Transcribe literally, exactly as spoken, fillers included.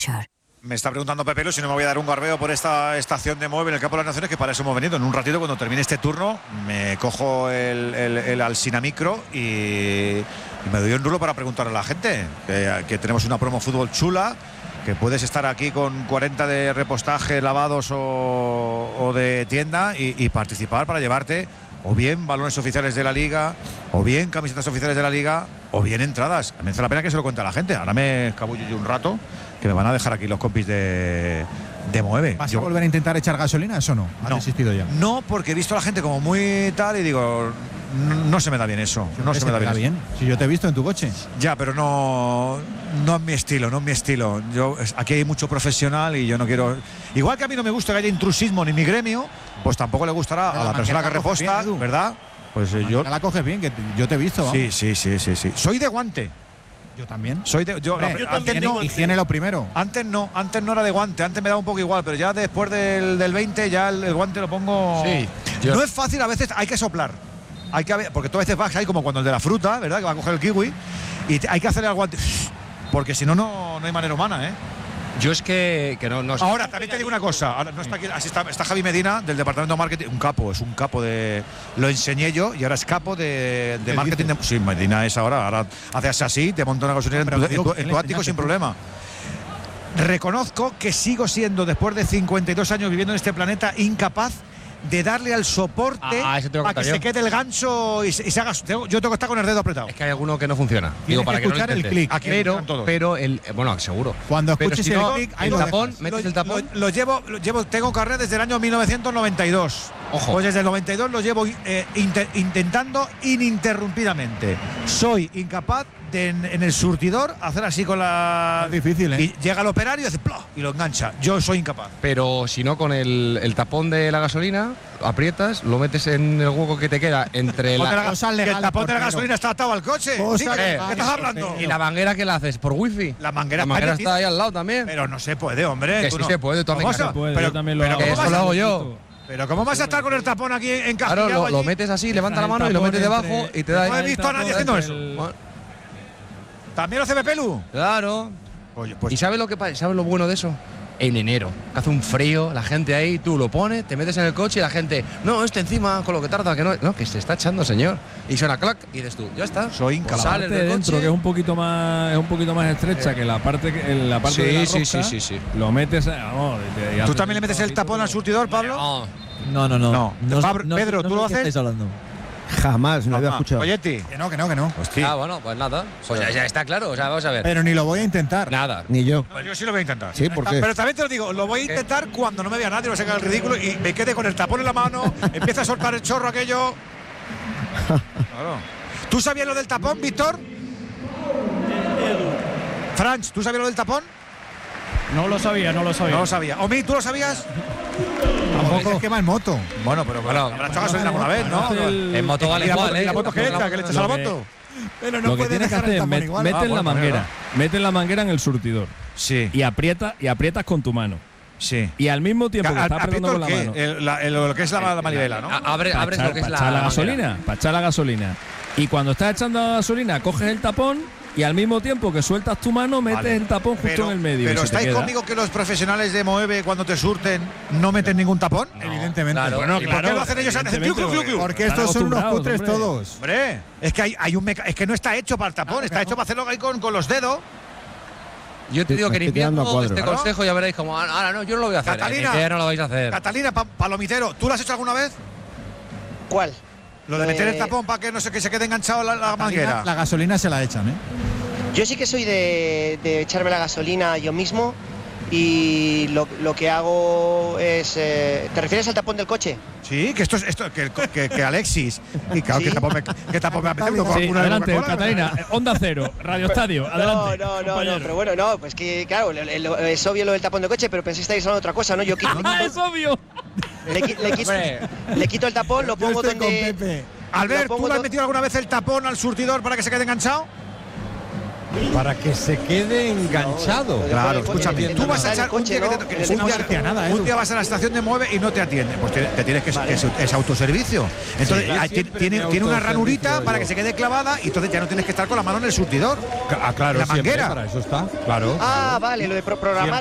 Me está preguntando Pepelo si no me voy a dar un garbeo por esta estación de Moeve en el Campo de las Naciones, que para eso hemos venido. En un ratito, cuando termine este turno, me cojo el, el, el Alsina Micro y, y me doy un rulo para preguntar a la gente que, que tenemos una promo fútbol chula, que puedes estar aquí con cuarenta de repostaje, lavados o, o de tienda y, y participar para llevarte o bien balones oficiales de la Liga, o bien camisetas oficiales de la Liga, o bien entradas. Me hace la pena que se lo cuente a la gente. Ahora me escabullo yo un rato, que me van a dejar aquí los compis de, de Moeve. ¿Vas yo, a volver a intentar echar gasolina? ¿Eso no? ¿Has no, desistido ya? No, porque he visto a la gente como muy tal y digo, no, no se me da bien eso. No se me da bien, bien. Si yo te he visto en tu coche. Ya, pero no, no es mi estilo, no es mi estilo. Yo, aquí hay mucho profesional y yo no quiero… Igual que a mí no me gusta que haya intrusismo ni mi gremio, pues tampoco le gustará a la persona que reposta, ¿verdad? Pues eh, yo… La coges bien, que yo te he visto. ¿Vamos? Sí, sí, sí, sí, sí. Soy de guante. Yo también. Soy de, yo, Hombre, la, yo antes también, no, higiene lo primero. Antes no, antes no era de guante, antes me daba un poco igual, pero ya después del, del veinte ya el, el guante lo pongo… Sí. Yo… No es fácil, a veces hay que soplar. Hay que, porque tú a veces vas ahí como cuando el de la fruta, ¿verdad? Que va a coger el kiwi y te, hay que hacerle al guante, porque si no, no hay manera humana, ¿eh? Yo es que, que no, no sé. Ahora, también te digo una cosa. Ahora no está aquí, así está, está Javi Medina, del departamento de marketing. Un capo, es un capo de… Lo enseñé yo y ahora es capo de, de marketing. De, sí, Medina es ahora. Ahora haces así, te monta una gasolinera en tu, en tu, en tu ático sin problema. Reconozco que sigo siendo, después de cincuenta y dos años viviendo en este planeta, incapaz de darle al soporte ah, para que yo. se quede el gancho y se, y se haga… Tengo, yo tengo que estar con el dedo apretado. Es que hay alguno que no funciona. Digo, para que, que no lo el clic. Pero, pero el… Bueno, seguro. Cuando pero escuches si no, el clic, el tapón, metes lo, el tapón… Lo, lo llevo, lo llevo, tengo carnet desde el año mil novecientos noventa y dos. Ojo. Pues desde el noventa y dos lo llevo eh, inter, intentando ininterrumpidamente. Soy incapaz de en, en el surtidor hacer así con la… Es difícil, ¿eh? Y llega el operario y hace ¡plof! Y lo engancha. Yo soy incapaz. Pero si no, con el, el tapón de la gasolina, aprietas, lo metes en el hueco que te queda entre la… la cosas legales, el tapón de la gasolina está atado al coche. ¿Sí? ¿Qué, ¿Qué estás hablando? ¿Y la manguera qué la haces? ¿Por wifi? La manguera, la manguera está ahí al lado también. Pero no se puede, hombre. Que sí no. se puede, tú ¿Cómo se puede? Pero, yo también lo pero hago. Que eso lo hago yo. Pero ¿cómo vas a estar con el tapón aquí encajillado? Claro, lo, allí? lo metes así, levanta la mano y lo metes debajo entre, y te da… No he visto a nadie haciendo eso. El... ¿También lo hace Pepelu? Claro. Oye, pues… ¿Y sabes lo que sabes lo bueno de eso? En enero, que hace un frío, la gente ahí, tú lo pones, te metes en el coche y la gente, no, este encima, con lo que tarda, que no, no, que se está echando, señor. Y suena clac y dices tú, ya está. Soy incapaz. Sales de del dentro, coche. que es un poquito más, es un poquito más estrecha eh. que la parte, que, la parte sí, de la sí, rosca, sí, sí, sí. lo metes, vamos. Te, ¿Tú también le metes el tapón al surtidor, Pablo? No. No, no, no. No. no, Pablo, no Pedro, no ¿tú sé lo qué haces? estáis hablando. Jamás, no lo había escuchado. Oye, ti. Que no, que no, que no. Ah, bueno, pues nada. Pues ya, ya está claro, o sea, vamos a ver. Pero ni lo voy a intentar. Nada. Ni yo. No, yo sí lo voy a intentar. Sí, ¿por qué? Pero también te lo digo, lo voy a intentar cuando no me vea nadie, no se haga el ridículo y me quede con el tapón en la mano, empieza a soltar el chorro aquello. Claro. ¿Tú sabías lo del tapón, Víctor? Franz, ¿tú sabías lo del tapón? No lo sabía, no lo sabía. No lo sabía. Omi, ¿tú lo sabías? Tampoco es que va en moto. Bueno, pero bueno, habrá echado gasolina alguna vez, ¿no? El- En moto vale ¿Y la igual, moto, ¿eh? ¿y la moto qué echa? ¿Que le echas a la moto? Pero no lo que puedes tienes que dejar hacer el es tapón met, igual. mete Ah, la bueno, manguera, venga. mete la manguera en el surtidor Sí, y aprieta y aprietas con tu mano. sí. Y al mismo tiempo que ¿A- estás apretando aprieto con la el mano. qué? El- la- el- lo que es la, la manivela, ¿no? A- Abre, Para abres echar, lo que es para la, echar la manguera. gasolina, para echar la gasolina. Y cuando estás echando la gasolina, coges el tapón y al mismo tiempo que sueltas tu mano, metes Vale. el tapón justo Pero- en el medio. Pero y se te ¿estáis queda. conmigo que los profesionales de Moeve, cuando te surten, no meten ningún tapón? Evidentemente. Claro. Bueno, ¿Y por qué lo hacen ellos? Hacen evidentemente, clu, clu, clu, clu. porque Están estos son unos acostumbrados, cutres hombre. todos. Hombre, es que hay, hay un meca es que no está hecho para el tapón, está hecho para hacerlo ahí con, con los dedos. Yo te digo que en Me estoy quedando a invierno cuadro. este Claro. consejo ya veréis como, ahora no, yo no lo voy a hacer. Catalina. En invierno lo vais a hacer. Catalina, pa- palomitero, ¿tú lo has hecho alguna vez? ¿Cuál? Lo de meter Eh, el tapón para que no sé que se quede enganchado la, la manguera. La gasolina se la echan, ¿eh? Yo sí que soy de, de echarme la gasolina yo mismo y lo, lo que hago es… eh, ¿te refieres al tapón del coche? Sí, que esto es esto que, que, que Alexis. Y claro, Sí. que tapón me, que tapón me ha metido con Sí, alguna de adelante, Coca-Cola, Catalina. ¿verdad? Onda Cero, Radio Estadio. Adelante. No, no, no, compañero. no, pero bueno, no, pues que claro, lo- lo- es obvio lo del tapón del coche, pero pensé que estáis hablando de otra cosa, ¿no? Yo quito, ¡Ah, es obvio! le, qui- le quito, Hombre. le quito el tapón, lo Yo pongo estoy con donde… Pepe. Albert, lo ¿tú pongo le has do- metido alguna vez el tapón al surtidor para que se quede enganchado? para que se quede enganchado. Claro, escúchame, tú vas a echar un día, que te, que un, día, nada, un día vas a la estación de Moeve y no te atiende, pues te, te tienes que, vale. que es, es autoservicio. Entonces sí, hay, tiene, tiene una ranurita para que se quede clavada y entonces ya no tienes que estar con la mano en el surtidor. Ah, claro, la manguera. Para eso está, claro. Ah, vale, lo de pro programar.